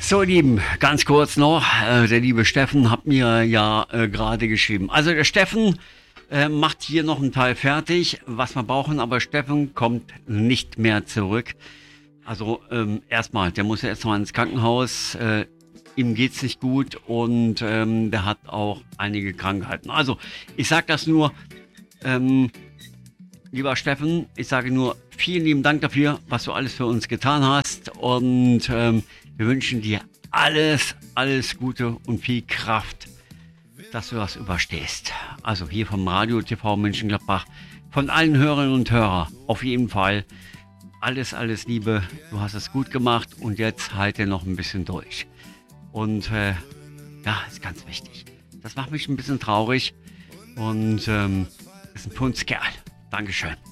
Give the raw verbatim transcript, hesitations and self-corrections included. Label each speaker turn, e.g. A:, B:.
A: So, ihr Lieben, ganz kurz noch. Äh, der liebe Steffen hat mir ja äh, gerade geschrieben. Also der Steffen äh, macht hier noch einen Teil fertig, was wir brauchen, aber Steffen kommt nicht mehr zurück. Also ähm, erstmal, der muss ja erstmal ins Krankenhaus. Äh, ihm geht's nicht gut und ähm, der hat auch einige Krankheiten. Also ich sage das nur, ähm, lieber Steffen, ich sage nur vielen lieben Dank dafür, was du alles für uns getan hast und ähm, wir wünschen dir alles, alles Gute und viel Kraft, dass du das überstehst. Also hier vom Radio T V Mönchengladbach, von allen Hörerinnen und Hörern, auf jeden Fall alles, alles Liebe. Du hast es gut gemacht und jetzt halte noch ein bisschen durch. Und äh, ja, ist ganz wichtig. Das macht mich ein bisschen traurig und ähm, ist ein Punzkerl. Dankeschön.